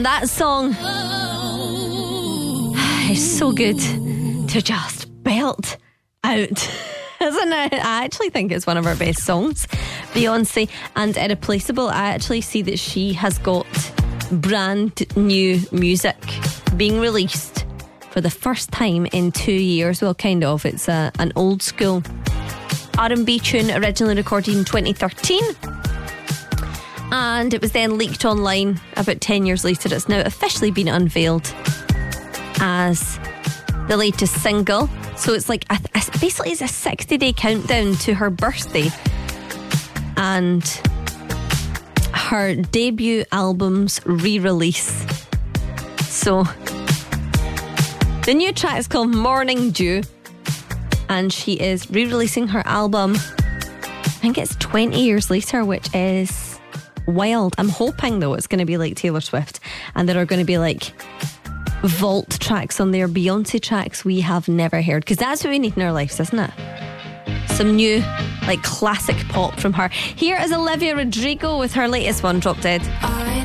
that song is so good to just belt out, isn't it? I actually think it's one of her best songs. Beyonce and Irreplaceable. I actually see that she has got brand new music being released for the first time in 2 years. Well, kind of. It's an old school R&B tune, originally recorded in 2013. And it was then leaked online about 10 years later. It's now officially been unveiled as the latest single. So it's like basically it's a 60-day countdown to her birthday and her debut album's re-release. So the new track is called Morning Dew, and she is re-releasing her album, I think it's 20 years later, which is wild. I'm hoping though it's going to be like Taylor Swift and there are going to be like vault tracks on there, Beyonce tracks we have never heard, because that's what we need in our lives, isn't it? Some new like classic pop from her. Here is Olivia Rodrigo with her latest one, Drop Dead. I